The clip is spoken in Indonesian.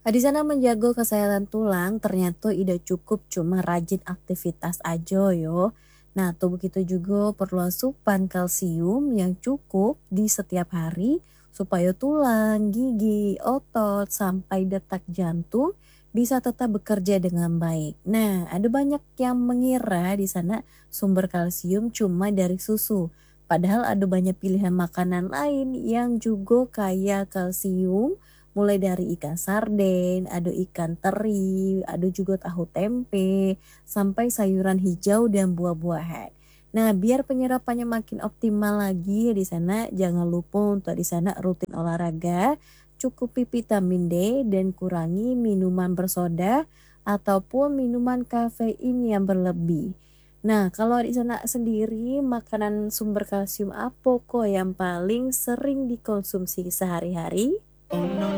Di sana menjaga kesehatan tulang ternyata tidak cukup cuma rajin aktivitas aja yo. Nah, tubuh kita juga perlu asupan kalsium yang cukup di setiap hari supaya tulang, gigi, otot, sampai detak jantung bisa tetap bekerja dengan baik. Nah, ada banyak yang mengira di sana sumber kalsium cuma dari susu. Padahal ada banyak pilihan makanan lain yang juga kaya kalsium. Mulai dari ikan sarden, ada ikan teri, ada juga tahu tempe, sampai sayuran hijau dan buah-buahan. Nah, biar penyerapannya makin optimal lagi di sana, jangan lupa untuk di sana rutin olahraga, cukupi vitamin D dan kurangi minuman bersoda ataupun minuman kafein yang berlebih. Nah, kalau di sana sendiri makanan sumber kalsium apa kok yang paling sering dikonsumsi sehari-hari?